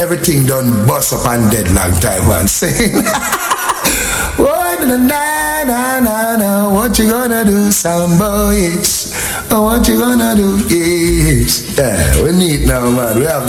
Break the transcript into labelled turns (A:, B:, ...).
A: everything done bust up and dead long time, man. Saying, oh, na, what you gonna do, some boys? Oh, what you gonna do? Yes. Yeah, we need now, man. We have